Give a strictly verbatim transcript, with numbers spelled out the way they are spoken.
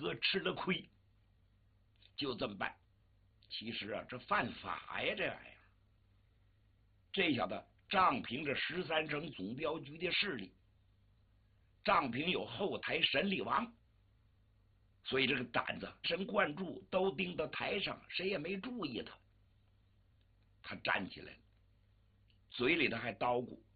哥吃了亏，就这么办。其实啊，这犯法呀，这玩意儿。这小子仗凭着十三省总镖局的势力，仗凭有后台审理王，所以这个胆子神贯注都盯到台上，谁也没注意他。他站起来了，嘴里头还叨咕：“